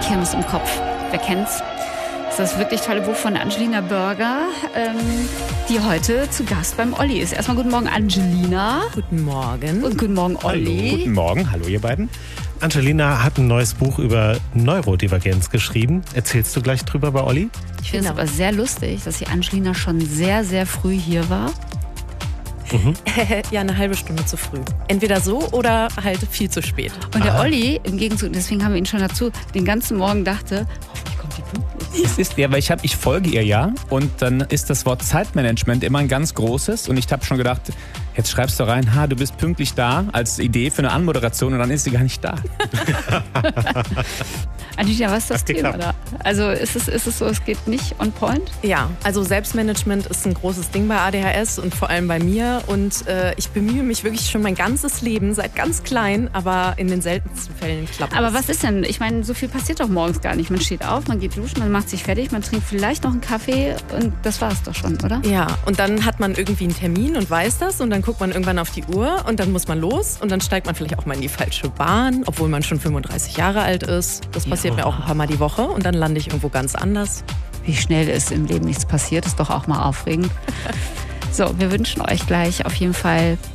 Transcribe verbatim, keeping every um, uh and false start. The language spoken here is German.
Kirmes im Kopf. Wer kennt's? Das ist das wirklich tolle Buch von Angelina Burger, ähm, die heute zu Gast beim Olli ist. Erstmal guten Morgen, Angelina. Guten Morgen. Und guten Morgen, Olli. Hallo. Guten Morgen. Hallo, ihr beiden. Angelina hat ein neues Buch über Neurodivergenz geschrieben. Erzählst du gleich drüber bei Olli? Ich finde es aber sehr lustig, dass die Angelina schon sehr, sehr früh hier war. Mhm. Ja, eine halbe Stunde zu früh. Entweder so oder halt viel zu spät. Und der Aha. Olli, im Gegenzug, deswegen haben wir ihn schon dazu, den ganzen Morgen dachte, hoffentlich kommt die pünktlich. Es ist, ja, weil ich, hab, ich folge ihr ja und dann ist das Wort Zeitmanagement immer ein ganz großes und ich habe schon gedacht, jetzt schreibst du rein, ha, du bist pünktlich da als Idee für eine Anmoderation und dann ist sie gar nicht da. Angelina, was ist das Hat Thema geklappt. da? Also ist es, ist es so, es geht nicht on point? Ja, also Selbstmanagement ist ein großes Ding bei A D H S und vor allem bei mir. Und äh, ich bemühe mich wirklich schon mein ganzes Leben, seit ganz klein, aber in den seltensten Fällen klappt Aber es. was ist denn? Ich meine, so viel passiert doch morgens gar nicht. Man steht auf, man geht duschen, man macht sich fertig, man trinkt vielleicht noch einen Kaffee und das war es doch schon, oder? Ja, und dann hat man irgendwie einen Termin und weiß das und dann guckt man irgendwann auf die Uhr und dann muss man los und dann steigt man vielleicht auch mal in die falsche Bahn, obwohl man schon fünfunddreißig Jahre alt ist. Das passiert Ja. mir auch ein paar Mal die Woche und dann lande ich irgendwo ganz anders. Wie schnell ist im Leben nichts passiert, ist doch auch mal aufregend. So, wir wünschen euch gleich auf jeden Fall